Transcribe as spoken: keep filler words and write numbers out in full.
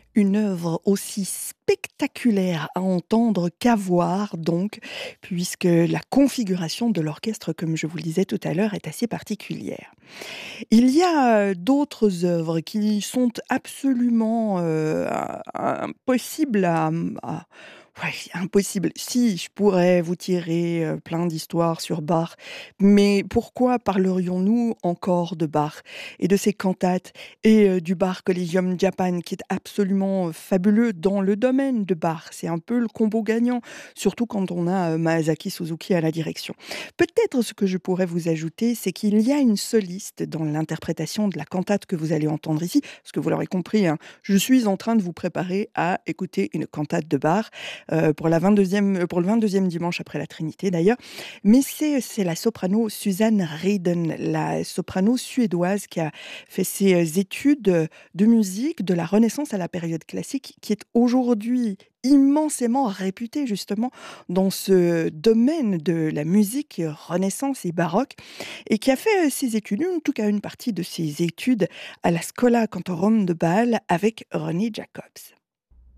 Une œuvre aussi spectaculaire à entendre qu'à voir donc, puisque la configuration de l'orchestre, comme je vous le disais tout à l'heure, est assez particulière. Il y a, heu, d'autres œuvres qui sont absolument, heu, im impossibles à, mmh, à ouais, impossible. Si, je pourrais vous tirer, heu, plein d'histoires sur Bach, mais pourquoi parlerions-nous encore de Bach et de ses cantates et heu, du Bach Collegium Japan qui est absolument, heu, fabuleux dans le domaine de Bach? C'est un peu le combo gagnant, surtout quand on a, heu, Masaaki Suzuki à la direction. Peut-être ce que je pourrais vous ajouter, c'est qu'il y a une soliste dans l'interprétation de la cantate que vous allez entendre ici, parce que vous l'aurez compris, hein, je suis en train de vous préparer à écouter une cantate de Bach, heu, pour la vingt-deuxième, heu, pour le vingt-deuxième dimanche après la Trinité d'ailleurs. Mais c'est c'est la soprano Susanne Reden, la soprano suédoise qui a fait ses, heu, études, heu, de musique de la Renaissance à la période classique, qui est aujourd'hui immensément réputée justement dans ce domaine de la musique Renaissance et baroque et qui a fait, heu, ses études, en tout cas une partie de ses études à la Schola Cantorum de Bâle avec René Jacobs.